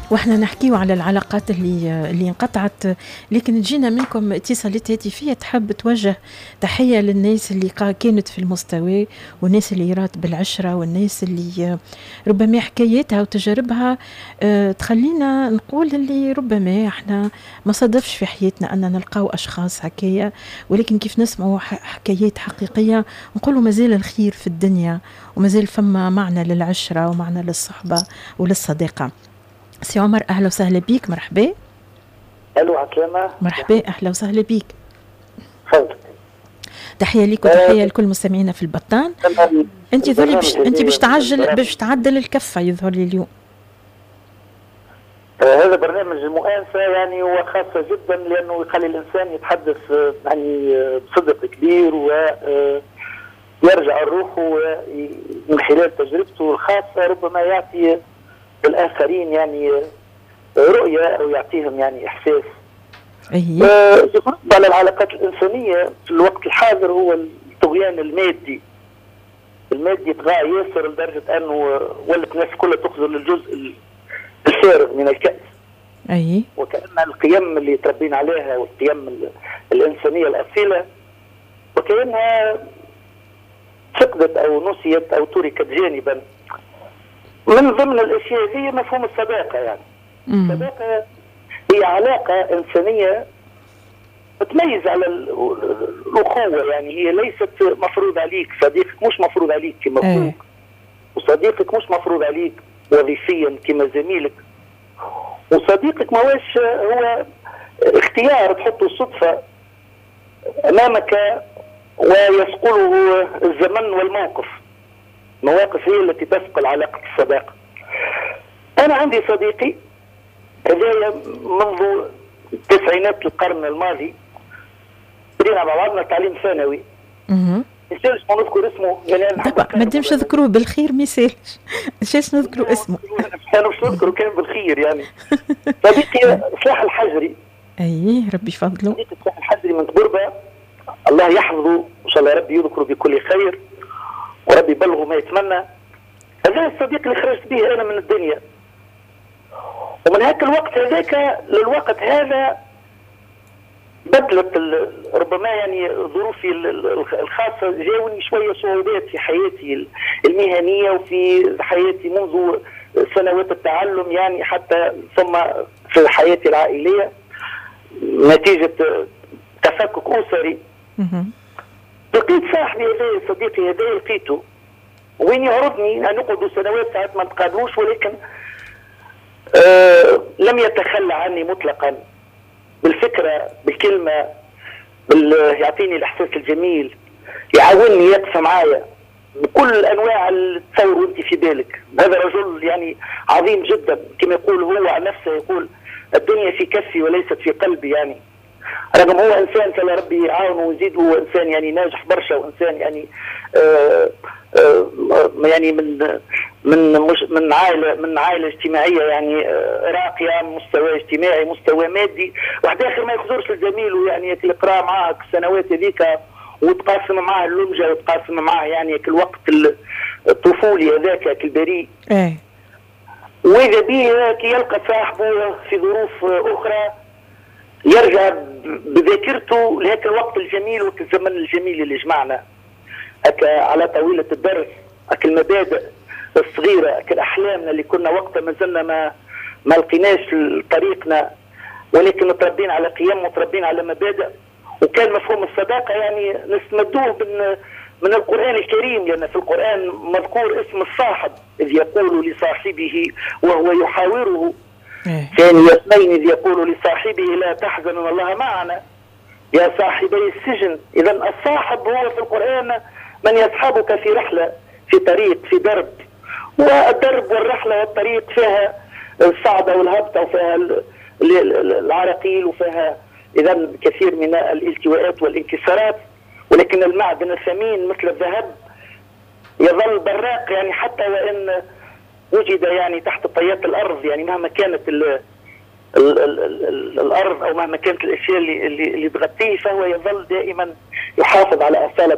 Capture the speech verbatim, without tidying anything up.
واحنا نحكيو على العلاقات اللي اللي انقطعت، لكن جينا منكم اتصالات هاتفيه تحب توجه تحيه للناس اللي كانت في المستوى، والناس اللي رات بالعشره، والناس اللي ربما حكايتها وتجاربها اه تخلينا نقول اللي ربما احنا ما صادفش في حياتنا ان نلقاو اشخاص حكايه، ولكن كيف نسمعوا حكايات حقيقيه نقولوا مازال الخير في الدنيا، ومازال فما معنى للعشره ومعنى للصحبه وللصداقه. سي عمر أهلا وسهلا بيك. مرحبا. ألو عسلامة. مرحبا أهلا وسهلا بيك. فضلك. تحية ليك وتحية لكل مستمعينا في البطان. أنت يظهر بش... أنت باش تعجل باش تعدل الكفة يظهر لي اليوم. آه هذا برنامج مؤانسة يعني وخاصة جدا لأنه يخلي الإنسان يتحدث يعني بصدق كبير ويرجع الروح من خلال تجربته الخاصة ربما يعطي الآخرين يعني رؤية أو يعطيهم يعني إحساس. أيه. آه على العلاقات الإنسانية في الوقت الحاضر هو الطغيان المادي. المادي طغى ياسر لدرجة أنه ولت الناس كلها تخزن الجزء الفارغ من الكأس. أيه. وكأن القيم اللي تربينا عليها والقيم الإنسانية الأصيلة وكأنها فقدت أو نسيت أو تركت جانبا. من ضمن الاشياء هي مفهوم الصداقه يعني. مم. الصداقه هي علاقه انسانيه تميز على الاخوه، يعني هي ليست مفروض عليك، صديقك مش مفروض عليك كما اخوك، وصديقك مش مفروض عليك وظيفيا كما زميلك، وصديقك ما هوش هو اختيار تحطه الصدفه امامك ويصقله الزمن والموقف. مواقف هي التي تثقل علاقة الصداقة. أنا عندي صديقي هذايا منذ تسعينات القرن الماضي، بدينا مع بعضنا تعليم ثانوي. اها. يسالش ما نذكر اسمه يعني طبعا ما تدمش نذكروه بالخير ما يسالش. مشاش نذكروا اسمه. أنا مش نذكره كان بالخير يعني. صديقي صلاح الحجري. أيه ربي يفضله. صديقي صلاح الحجري من تبربة، الله يحفظه إن شاء الله ربي يذكره بكل خير. وربي يبلغه ما يتمنى. هذا الصديق اللي خرجت به انا من الدنيا، ومن هاك الوقت هذاك للوقت هذا بدلت ربما يعني ظروفي الخاصه، جاوني شويه صعوبات في حياتي المهنيه وفي حياتي منذ سنوات التعلم يعني حتى ثم في حياتي العائليه نتيجه تفكك اسري. لقيت صاحبي هذا صديقي هذا لقيته وين يعرضني ان نقعد سنوات ساعات ما نتقابلوش، ولكن آه لم يتخلى عني مطلقا بالفكره بالكلمه بال يعطيني الاحساس الجميل، يعاونني يقف معايا بكل انواع التصور وانت في بالك. هذا رجل يعني عظيم جدا كما يقول هو عن نفسه، يقول الدنيا في كفي وليست في قلبي يعني. رغم هو انسان فلا ربي يعاونه ويزيده، هو انسان يعني ناجح برشا وانسان يعني آآ آآ يعني من من مش من عائله من عائله اجتماعيه يعني راقيه، مستوى اجتماعي مستوى مادي، واحد اخر ما يخزرش لزميله يعني يقرا معاه السنوات هذيك وتقاسم معاه اللمجه وتقاسم معاه يعني كل وقت الطفولي هذاك البريء. ايه. واذا به كي يلقى صاحبه في ظروف اخرى يرجع بذاكرته لهيك الوقت الجميل والزمن الجميل اللي جمعنا هكا على طاولة الدرس، هكا المبادئ الصغيرة، هكا الأحلامنا اللي كنا وقتها ما زلنا ما ما لقيناش طريقنا، ولكن متربين على قيم ومتربين على مبادئ. وكان مفهوم الصداقة يعني نستمدوه من من القرآن الكريم، لأن في القرآن مذكور اسم الصاحب إذ يقول لصاحبه وهو يحاوره ثاني اثنين إذ يقول لصاحبه لا تحزن ان الله معنا يا صاحبي السجن. إذا الصاحب هو في القرآن من يصحبك في رحلة في طريق في درب، والدرب والرحلة والطريق فيها الصعدة والهبطة وفيها العراقيل وفيها إذا كثير من الالتواءات والانكسارات، ولكن المعدن الثمين مثل الذهب يظل براق يعني حتى وإن وجد يعني تحت طيات الأرض، يعني مهما كانت ال ال ال ال الأرض أو مهما كانت الأشياء اللي اللي تغطيه فهو يظل دائما يحافظ على أصالة